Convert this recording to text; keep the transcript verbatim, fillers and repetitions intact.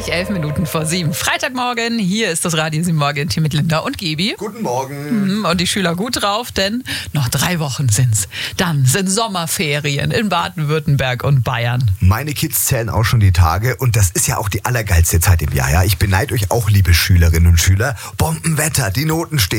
gleich elf Minuten vor sieben. Freitagmorgen, hier ist das Radio sieben Morgen-Team mit Linda und Gebi. Guten Morgen. Und die Schüler gut drauf, denn noch drei Wochen sind's. Dann sind Sommerferien in Baden-Württemberg und Bayern. Meine Kids zählen auch schon die Tage und das ist ja auch die allergeilste Zeit im Jahr. Ja? Ich beneide euch auch, liebe Schülerinnen und Schüler. Bombenwetter, die Noten stehen.